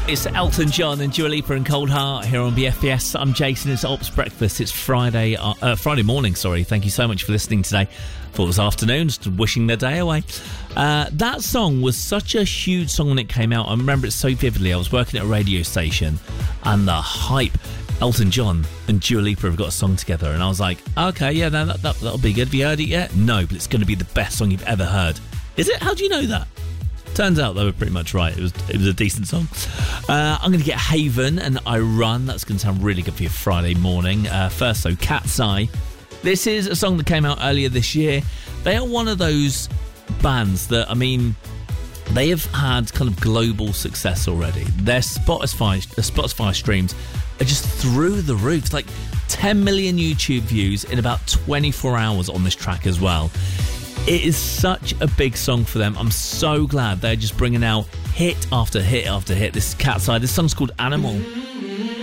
It's Elton John and Dua Lipa and Cold Heart here on BFBS. I'm Jason. It's Ops Breakfast. It's Friday morning. Sorry. Thank you so much for listening today. Thought it was afternoon, just wishing the day away. That song was such a huge song when it came out. I remember it so vividly. I was working at a radio station, and the hype. Elton John and Dua Lipa have got a song together, and I was like, okay, yeah, that'll be good. Have you heard it yet? No, but it's going to be the best song you've ever heard. Is it? How do you know that? Turns out they were pretty much right. It was a decent song. I'm going to get Haven and I Run. That's going to sound really good for your Friday morning. First, so Cat's Eye. This is a song that came out earlier this year. They are one of those bands that, I mean, they have had kind of global success already. Their Spotify streams are just through the roof. It's like 10 million YouTube views in about 24 hours on this track as well. It is such a big song for them. I'm so glad they're just bringing out hit after hit after hit. This is Cat's Eye. This song's called Animal.